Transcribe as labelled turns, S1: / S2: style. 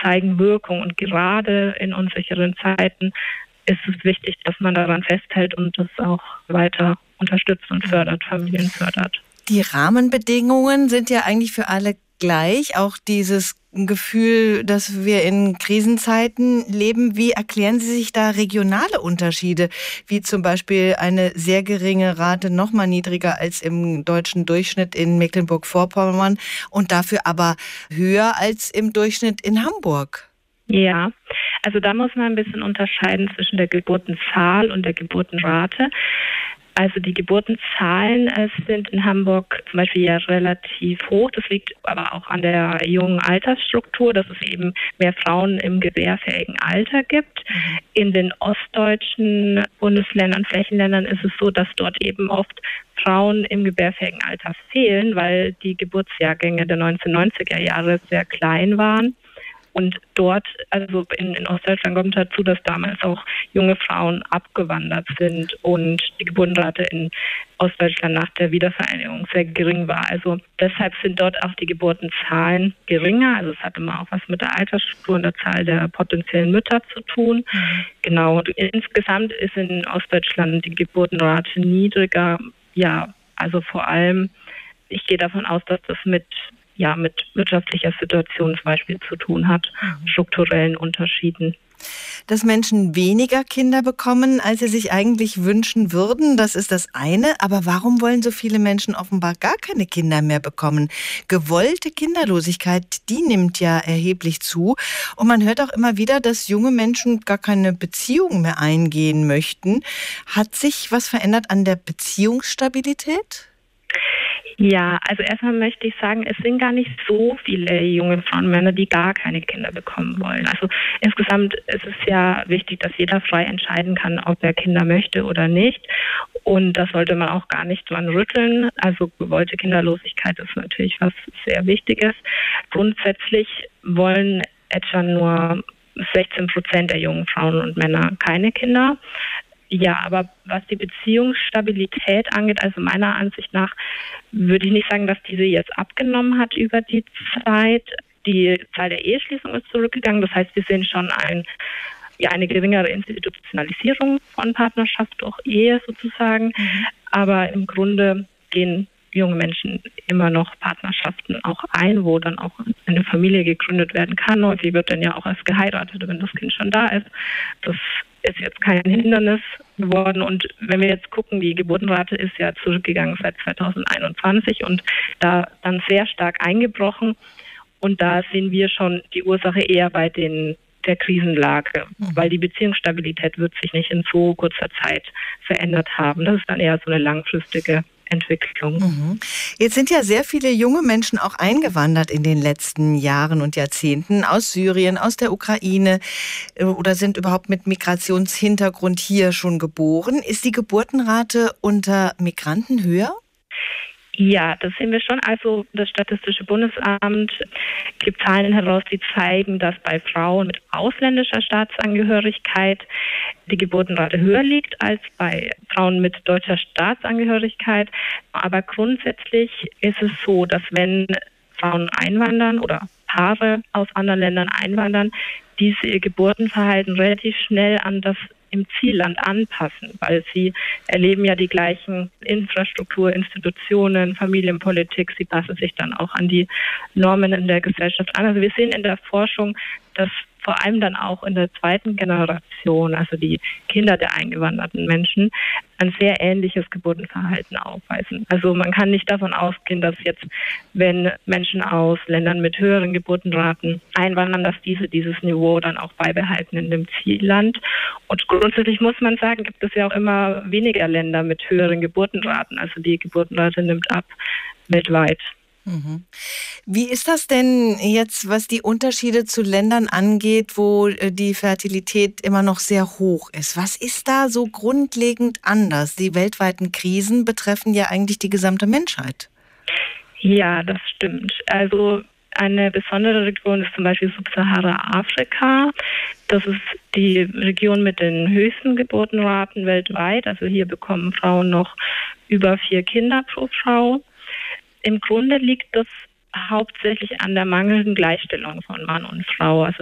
S1: zeigen Wirkung. Und gerade in unsicheren Zeiten ist es wichtig, dass man daran festhält und das auch weiter unterstützt und fördert, Familien fördert.
S2: Die Rahmenbedingungen sind ja eigentlich für alle gleich. Auch dieses Gefühl, dass wir in Krisenzeiten leben. Wie erklären Sie sich da regionale Unterschiede, wie zum Beispiel eine sehr geringe Rate, noch mal niedriger als im deutschen Durchschnitt in Mecklenburg-Vorpommern und dafür aber höher als im Durchschnitt in Hamburg?
S1: Ja, also da muss man ein bisschen unterscheiden zwischen der Geburtenzahl und der Geburtenrate. Also die Geburtenzahlen sind in Hamburg zum Beispiel ja relativ hoch. Das liegt aber auch an der jungen Altersstruktur, dass es eben mehr Frauen im gebärfähigen Alter gibt. In den ostdeutschen Bundesländern, Flächenländern ist es so, dass dort eben oft Frauen im gebärfähigen Alter fehlen, weil die Geburtsjahrgänge der 1990er Jahre sehr klein waren. Und dort, also in Ostdeutschland kommt dazu, dass damals auch junge Frauen abgewandert sind und die Geburtenrate in Ostdeutschland nach der Wiedervereinigung sehr gering war. Also deshalb sind dort auch die Geburtenzahlen geringer. Also es hat immer auch was mit der Altersstruktur und der Zahl der potenziellen Mütter zu tun. Genau. Und insgesamt ist in Ostdeutschland die Geburtenrate niedriger. Ja, also vor allem, ich gehe davon aus, dass das mit wirtschaftlicher Situation zum Beispiel zu tun hat, strukturellen Unterschieden.
S2: Dass Menschen weniger Kinder bekommen, als sie sich eigentlich wünschen würden, das ist das eine. Aber warum wollen so viele Menschen offenbar gar keine Kinder mehr bekommen? Gewollte Kinderlosigkeit, die nimmt ja erheblich zu. Und man hört auch immer wieder, dass junge Menschen gar keine Beziehung mehr eingehen möchten. Hat sich was verändert an der Beziehungsstabilität?
S1: Ja, also erstmal möchte ich sagen, es sind gar nicht so viele junge Frauen und Männer, die gar keine Kinder bekommen wollen. Also insgesamt ist es ja wichtig, dass jeder frei entscheiden kann, ob er Kinder möchte oder nicht. Und das sollte man auch gar nicht dran rütteln. Also gewollte Kinderlosigkeit ist natürlich was sehr Wichtiges. Grundsätzlich wollen etwa nur 16% der jungen Frauen und Männer keine Kinder. Ja, aber was die Beziehungsstabilität angeht, also meiner Ansicht nach, würde ich nicht sagen, dass diese jetzt abgenommen hat über die Zeit. Die Zahl der Eheschließungen ist zurückgegangen. Das heißt, wir sehen schon eine geringere Institutionalisierung von Partnerschaft durch Ehe sozusagen. Aber im Grunde gehen junge Menschen immer noch Partnerschaften auch ein, wo dann auch eine Familie gegründet werden kann. Häufig wird dann ja auch erst geheiratet, wenn das Kind schon da ist. Das ist jetzt kein Hindernis geworden. Und wenn wir jetzt gucken, die Geburtenrate ist ja zurückgegangen seit 2021 und da dann sehr stark eingebrochen. Und da sehen wir schon die Ursache eher bei der Krisenlage, weil die Beziehungsstabilität wird sich nicht in so kurzer Zeit verändert haben. Das ist dann eher so eine langfristige Entwicklung.
S2: Jetzt sind ja sehr viele junge Menschen auch eingewandert in den letzten Jahren und Jahrzehnten aus Syrien, aus der Ukraine oder sind überhaupt mit Migrationshintergrund hier schon geboren. Ist die Geburtenrate unter Migranten höher?
S1: Ja, das sehen wir schon. Also das Statistische Bundesamt gibt Zahlen heraus, die zeigen, dass bei Frauen mit ausländischer Staatsangehörigkeit die Geburtenrate höher liegt als bei Frauen mit deutscher Staatsangehörigkeit. Aber grundsätzlich ist es so, dass wenn Frauen einwandern oder Paare aus anderen Ländern einwandern, diese ihr Geburtenverhalten relativ schnell an das im Zielland anpassen, weil sie erleben ja die gleichen Infrastrukturinstitutionen, Familienpolitik, sie passen sich dann auch an die Normen in der Gesellschaft an. Also wir sehen in der Forschung, dass vor allem dann auch in der zweiten Generation, also die Kinder der eingewanderten Menschen, ein sehr ähnliches Geburtenverhalten aufweisen. Also man kann nicht davon ausgehen, dass jetzt, wenn Menschen aus Ländern mit höheren Geburtenraten einwandern, dass diese dieses Niveau dann auch beibehalten in dem Zielland. Und grundsätzlich muss man sagen, gibt es ja auch immer weniger Länder mit höheren Geburtenraten. Also die Geburtenrate nimmt ab weltweit.
S2: Wie ist das denn jetzt, was die Unterschiede zu Ländern angeht, wo die Fertilität immer noch sehr hoch ist? Was ist da so grundlegend anders? Die weltweiten Krisen betreffen ja eigentlich die gesamte Menschheit.
S1: Ja, das stimmt. Also eine besondere Region ist zum Beispiel Subsahara-Afrika. Das ist die Region mit den höchsten Geburtenraten weltweit. Also hier bekommen Frauen noch über 4 Kinder pro Frau. Im Grunde liegt das hauptsächlich an der mangelnden Gleichstellung von Mann und Frau. Also